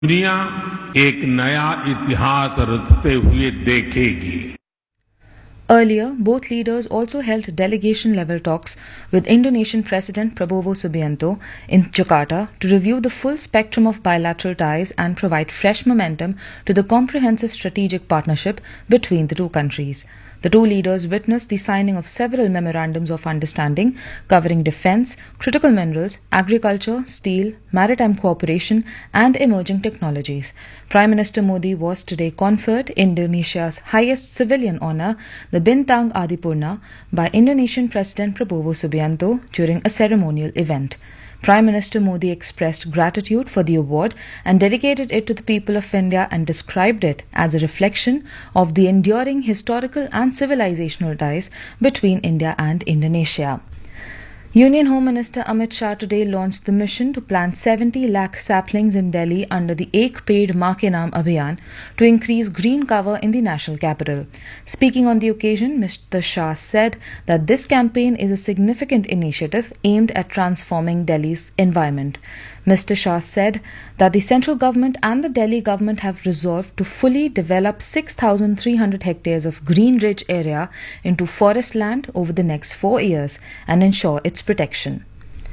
दुनिया एक नया इतिहास रचते हुए देखेगी. Earlier, both leaders also held delegation-level talks with Indonesian President Prabowo Subianto in Jakarta to review the full spectrum of bilateral ties and provide fresh momentum to the comprehensive strategic partnership between the two countries. The two leaders witnessed the signing of several memorandums of understanding covering defense, critical minerals, agriculture, steel, maritime cooperation, and emerging technologies. Prime Minister Modi was today conferred Indonesia's highest civilian honor, the Bintang Adipurna, by Indonesian President Prabowo Subianto during a ceremonial event. Prime Minister Modi expressed gratitude for the award and dedicated it to the people of India and described it as a reflection of the enduring historical and civilizational ties between India and Indonesia. Union Home Minister Amit Shah today launched the mission to plant 70 lakh saplings in Delhi under the Ek Ped Maa Ke Naam Abhiyan to increase green cover in the national capital. Speaking on the occasion, Mr. Shah said that this campaign is a significant initiative aimed at transforming Delhi's environment. Mr. Shah said that the central government and the Delhi government have resolved to fully develop 6,300 hectares of green ridge area into forest land over the next 4 years and ensure its protection.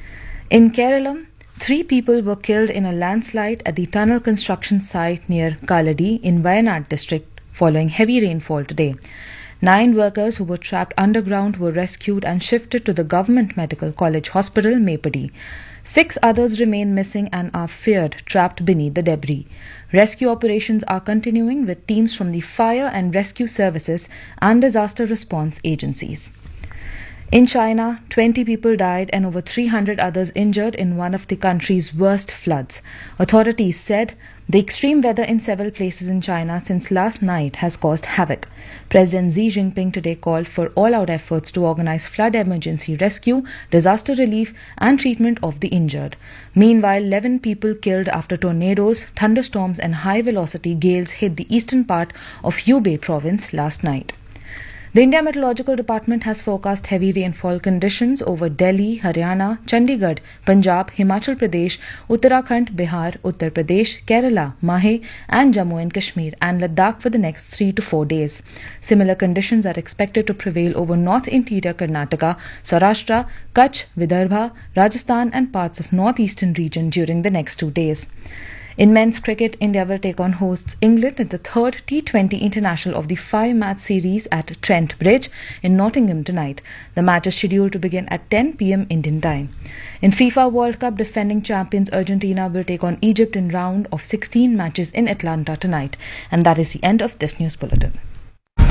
In Kerala, 3 people were killed in a landslide at the tunnel construction site near Kaladi in Wayanad district following heavy rainfall today. 9 workers who were trapped underground were rescued and shifted to the Government Medical College Hospital, Mepadi. 6 others remain missing and are feared trapped beneath the debris. Rescue operations are continuing with teams from the fire and rescue services and disaster response agencies. In China, 20 people died and over 300 others injured in one of the country's worst floods. Authorities said the extreme weather in several places in China since last night has caused havoc. President Xi Jinping today called for all-out efforts to organize flood emergency rescue, disaster relief, and treatment of the injured. Meanwhile, 11 people killed after tornadoes, thunderstorms, and high-velocity gales hit the eastern part of Hubei province last night. The India Meteorological Department has forecast heavy rainfall conditions over Delhi, Haryana, Chandigarh, Punjab, Himachal Pradesh, Uttarakhand, Bihar, Uttar Pradesh, Kerala, Mahe and Jammu and Kashmir and Ladakh for the next 3 to 4 days. Similar conditions are expected to prevail over North Interior Karnataka, Saurashtra, Kutch, Vidarbha, Rajasthan and parts of northeastern region during the next 2 days. In men's cricket, India will take on hosts England in the third T20 International of the 5-match series at Trent Bridge in Nottingham tonight. The match is scheduled to begin at 10 p.m. Indian time. In FIFA World Cup, defending champions Argentina will take on Egypt in round of 16 matches in Atlanta tonight. And that is the end of this news bulletin.